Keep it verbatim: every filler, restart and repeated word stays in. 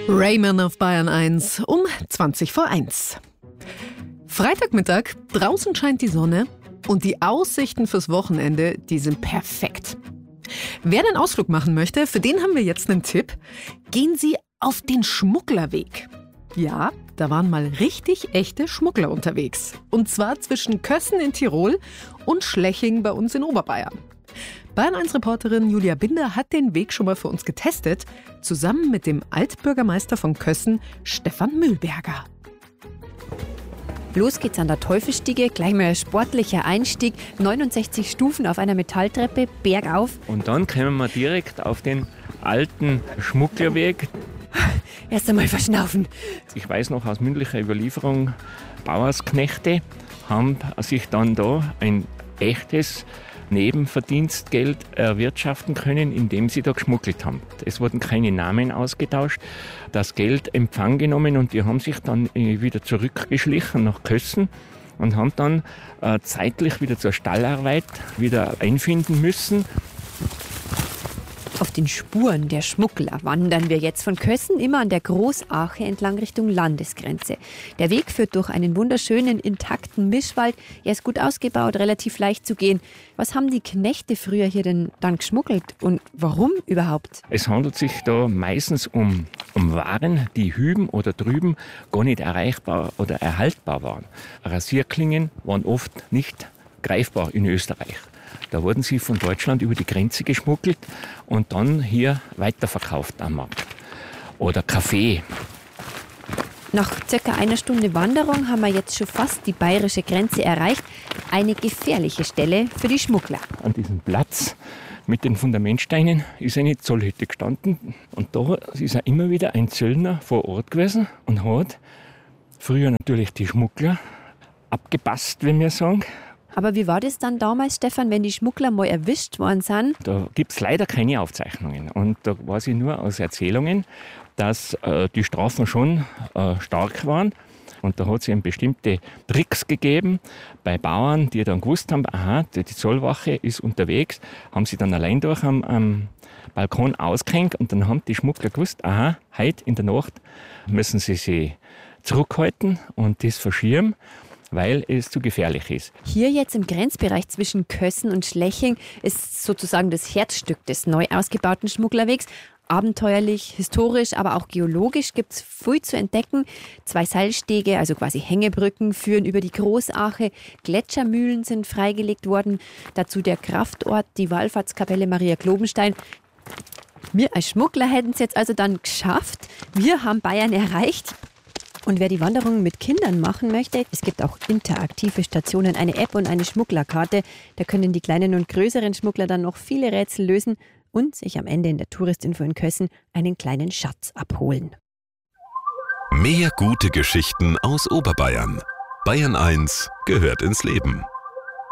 Rayman auf Bayern eins um zwanzig vor eins. Freitagmittag, draußen scheint die Sonne und die Aussichten fürs Wochenende, die sind perfekt. Wer den Ausflug machen möchte, für den haben wir jetzt einen Tipp. Gehen Sie auf den Schmugglerweg. Ja, da waren mal richtig echte Schmuggler unterwegs. Und zwar zwischen Kössen in Tirol und Schleching bei uns in Oberbayern. Bayern eins Reporterin Julia Binder hat den Weg schon mal für uns getestet, zusammen mit dem Altbürgermeister von Kössen, Stefan Mühlberger. Los geht's an der Teufelsstiege, gleich mal ein sportlicher Einstieg, neunundsechzig Stufen auf einer Metalltreppe, bergauf. Und dann kommen wir direkt auf den alten Schmugglerweg. Erst einmal verschnaufen. Ich weiß noch aus mündlicher Überlieferung, Bauersknechte haben sich dann da ein echtes Nebenverdienstgeld erwirtschaften können, indem sie da geschmuggelt haben. Es wurden keine Namen ausgetauscht, das Geld Empfang genommen und die haben sich dann wieder zurückgeschlichen nach Kössen und haben dann äh, zeitlich wieder zur Stallarbeit wieder einfinden müssen. Auf den Spuren der Schmuggler wandern wir jetzt von Kössen immer an der Großache entlang Richtung Landesgrenze. Der Weg führt durch einen wunderschönen, intakten Mischwald. Er ist gut ausgebaut, relativ leicht zu gehen. Was haben die Knechte früher hier denn dann geschmuggelt und warum überhaupt? Es handelt sich da meistens um, um Waren, die hüben oder drüben gar nicht erreichbar oder erhaltbar waren. Rasierklingen waren oft nicht greifbar in Österreich. Da wurden sie von Deutschland über die Grenze geschmuggelt und dann hier weiterverkauft am Markt. Oder Kaffee. Nach circa einer Stunde Wanderung haben wir jetzt schon fast die bayerische Grenze erreicht. Eine gefährliche Stelle für die Schmuggler. An diesem Platz mit den Fundamentsteinen ist eine Zollhütte gestanden. Und da ist auch immer wieder ein Zöllner vor Ort gewesen und hat früher natürlich die Schmuggler abgepasst, wenn wir sagen. Aber wie war das dann damals, Stefan, wenn die Schmuggler mal erwischt worden sind? Da gibt es leider keine Aufzeichnungen. Und da weiß ich nur aus Erzählungen, dass äh, die Strafen schon äh, stark waren. Und da hat es eben bestimmte Tricks gegeben bei Bauern, die dann gewusst haben, aha, die Zollwache ist unterwegs, haben sie dann allein durch am, am Balkon ausgehängt und dann haben die Schmuggler gewusst, aha, heute in der Nacht müssen sie sich zurückhalten und das verschirmen, weil es zu gefährlich ist. Hier jetzt im Grenzbereich zwischen Kössen und Schleching ist sozusagen das Herzstück des neu ausgebauten Schmugglerwegs. Abenteuerlich, historisch, aber auch geologisch gibt es viel zu entdecken. Zwei Seilstege, also quasi Hängebrücken, führen über die Großache. Gletschermühlen sind freigelegt worden. Dazu der Kraftort, die Wallfahrtskapelle Maria Globenstein. Wir als Schmuggler hätten es jetzt also dann geschafft. Wir haben Bayern erreicht. Und wer die Wanderung mit Kindern machen möchte, es gibt auch interaktive Stationen, eine App und eine Schmugglerkarte. Da können die kleinen und größeren Schmuggler dann noch viele Rätsel lösen und sich am Ende in der Touristinfo in Kössen einen kleinen Schatz abholen. Mehr gute Geschichten aus Oberbayern. Bayern eins gehört ins Leben.